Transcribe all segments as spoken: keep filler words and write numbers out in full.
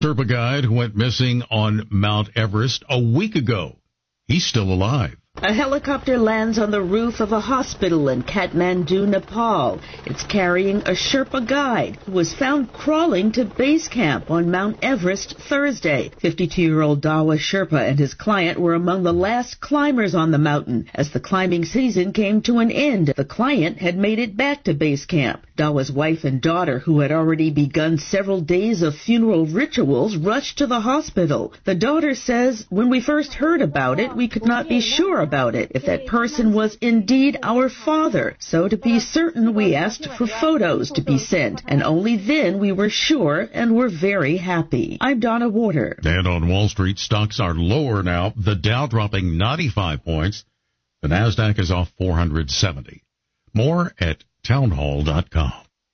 Sherpa guide who went missing on Mount Everest a week ago. He's still alive. A helicopter lands on the roof of a hospital in Kathmandu, Nepal. It's carrying a Sherpa guide who was found crawling to base camp on Mount Everest Thursday. fifty-two-year-old Dawa Sherpa and his client were among the last climbers on the mountain. As the climbing season came to an end, the client had made it back to base camp. Dawa's wife and daughter, who had already begun several days of funeral rituals, rushed to the hospital. The daughter says, "When we first heard about it, we could not be sure about it, if that person was indeed our father. So to be certain, we asked for photos to be sent, and only then we were sure and were very happy." I'm Donna Warder. And on Wall Street, stocks are lower now. The Dow dropping ninety-five points. The Nasdaq is off four hundred seventy. More at townhall dot com.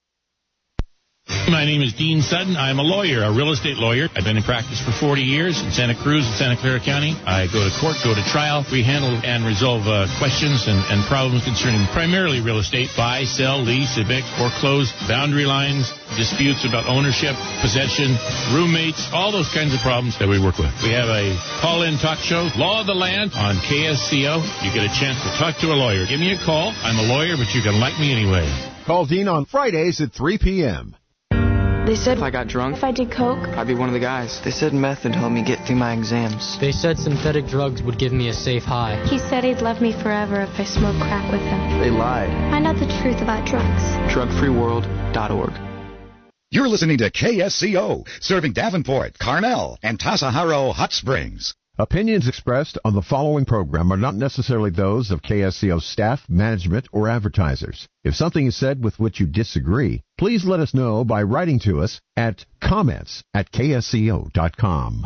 My name is Dean Sutton. I'm a lawyer, a real estate lawyer. I've been in practice for forty years in Santa Cruz and Santa Clara County. I go to court, go to trial. We handle and resolve uh, questions and, and problems concerning primarily real estate, buy, sell, lease, evict, foreclose, boundary lines, disputes about ownership, possession, roommates, all those kinds of problems that we work with. We have a call-in talk show, Law of the Land, on K S C O. You get a chance to talk to a lawyer. Give me a call. I'm a lawyer, but you can like me anyway. Call Dean on Fridays at three p.m. They said if I got drunk, if I did coke, I'd be one of the guys. They said meth would help me get through my exams. They said synthetic drugs would give me a safe high. He said he'd love me forever if I smoked crack with him. They lied. Find out the truth about drugs. drug free world dot org. You're listening to K S C O, serving Davenport, Carmel, and Tasajaro Hot Springs. Opinions expressed on the following program are not necessarily those of K S C O staff, management, or advertisers. If something is said with which you disagree, please let us know by writing to us at comments at K S C O dot com.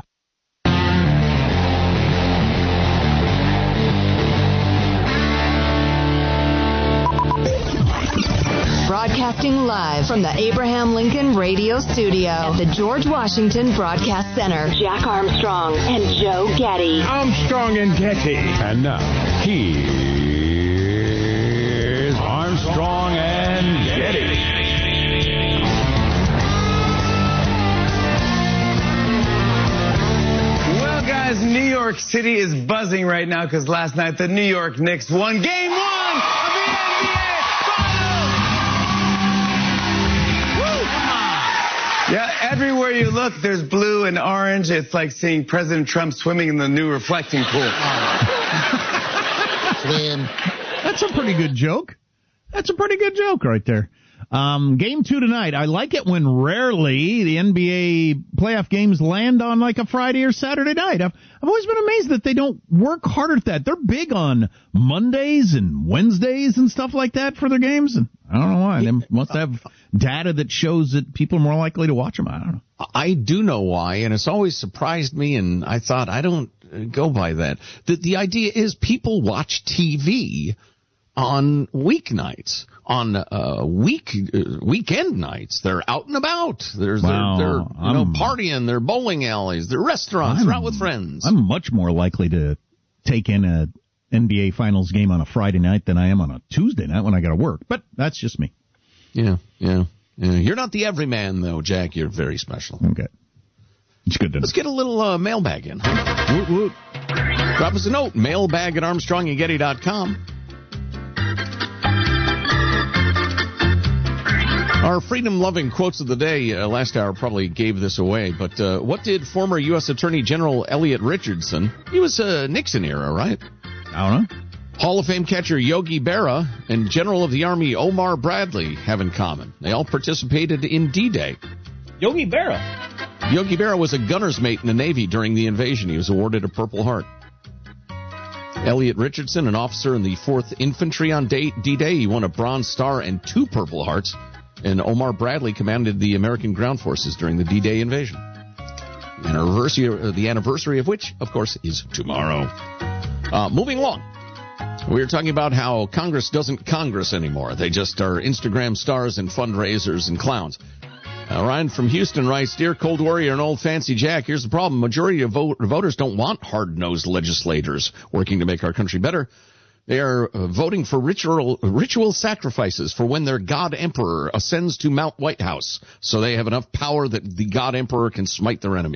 Broadcasting live from the Abraham Lincoln Radio Studio at the George Washington Broadcast Center. Jack Armstrong and Joe Getty. Armstrong and Getty. And now, here's Armstrong and Getty. Well, guys, New York City is buzzing right now because last night the New York Knicks won Game One of the N B A. Yeah, everywhere you look, there's blue and orange. It's like seeing President Trump swimming in the new reflecting pool. Man, that's a pretty good joke. That's a pretty good joke right there. Um, game two tonight. I like it when rarely the N B A playoff games land on like a Friday or Saturday night. I've, I've always been amazed that they don't work harder at that. They're big on Mondays and Wednesdays and stuff like that for their games. And I don't know why. They must have data that shows that people are more likely to watch them. I don't know. I do know why, and it's always surprised me, and I thought I don't go by that. The, the idea is people watch T V on weeknights. On uh, week uh, weekend nights, they're out and about. There's wow. they're, they're you know partying. They're bowling alleys. They're restaurants. I'm, they're out with friends. I'm much more likely to take in a N B A Finals game on a Friday night than I am on a Tuesday night when I got to work. But that's just me. Yeah, yeah, yeah. You're not the everyman though, Jack. You're very special. Okay, it's good to know. Let's get a little uh, mailbag in. Woot, woot. Drop us a note. Mailbag at Armstrong and Getty dot com. Our freedom-loving quotes of the day, uh, last hour probably gave this away, but uh, what did former U S Attorney General Elliot Richardson, he was uh, Nixon era, right? I don't know. Hall of Fame catcher Yogi Berra and General of the Army Omar Bradley have in common. They all participated in D-Day. Yogi Berra? Yogi Berra was a gunner's mate in the Navy during the invasion. He was awarded a Purple Heart. Elliot Richardson, an officer in the fourth Infantry on D-Day, he won a Bronze Star and two Purple Hearts. And Omar Bradley commanded the American ground forces during the D-Day invasion. The anniversary, uh, the anniversary of which, of course, is tomorrow. Uh, moving along. We were talking about how Congress doesn't Congress anymore. They just are Instagram stars and fundraisers and clowns. Uh, Ryan from Houston writes, Dear Cold Warrior and Old Fancy Jack, here's the problem. Majority of vote- voters don't want hard-nosed legislators working to make our country better. They are uh, voting for ritual ritual sacrifices for when their God Emperor ascends to Mount White House, so they have enough power that the God Emperor can smite their enemies.